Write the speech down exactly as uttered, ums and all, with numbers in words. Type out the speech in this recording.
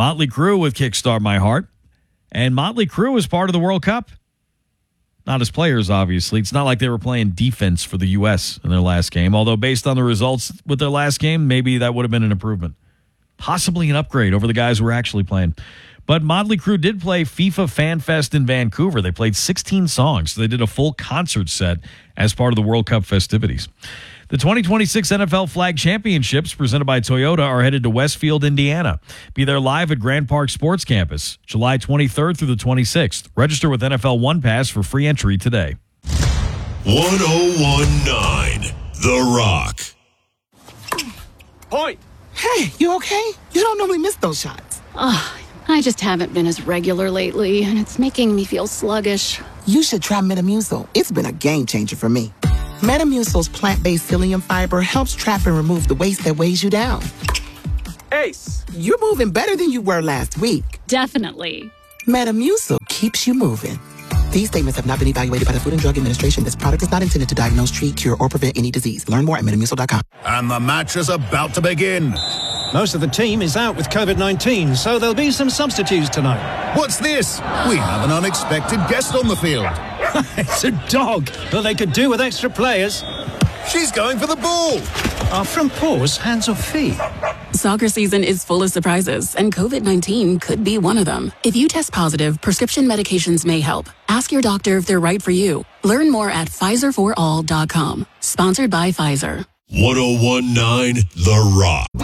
Motley Crue with Kickstart My Heart. And Motley Crue is part of the World Cup. Not as players, obviously. It's not like they were playing defense for the U S in their last game, although based on the results with their last game, maybe that would have been an improvement. Possibly an upgrade over the guys who were actually playing. But Motley Crue did play FIFA Fan Fest in Vancouver. They played sixteen songs. So they did a full concert set as part of the World Cup festivities. The twenty twenty-six N F L Flag Championships presented by Toyota are headed to Westfield, Indiana. Be there live at Grand Park Sports Campus, July twenty-third through the twenty-sixth. Register with N F L One Pass for free entry today. one oh one nine The Rock. Point. Hey, you okay? You don't normally miss those shots. Ugh, I just haven't been as regular lately, and it's making me feel sluggish. You should try Metamucil. It's been a game changer for me. Metamucil's plant-based psyllium fiber helps trap and remove the waste that weighs you down. Ace. You're moving better than you were last week. Definitely. Metamucil keeps you moving. These statements have not been evaluated by the Food and Drug Administration. This product is not intended to diagnose, treat, cure, or prevent any disease. Learn more at metamucil dot com. And the match is about to begin. Most of the team is out with covid nineteen, so there'll be some substitutes tonight. What's this? We have an unexpected guest on the field. It's a dog, but they could do with extra players. She's going for the ball. Are from paws, hands or feet? Soccer season is full of surprises, and covid nineteen could be one of them. If you test positive, prescription medications may help. Ask your doctor if they're right for you. Learn more at Pfizer for all dot com. Sponsored by Pfizer. one oh one nine The Rock.